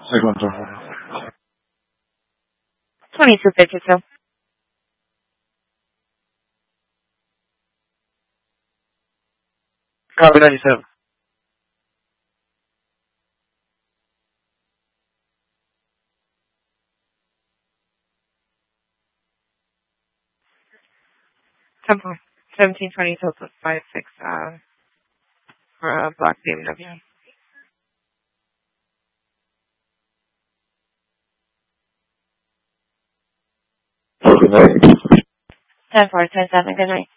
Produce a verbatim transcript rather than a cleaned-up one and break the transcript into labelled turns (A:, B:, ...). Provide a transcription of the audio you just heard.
A: Second one.
B: twenty-two fifty-two.
A: Copy ninety-seven.
B: Temple. seventeen twenty-two plus five six, uh, for a black B M W.
A: Good night.
B: ten four, ten seven, good night.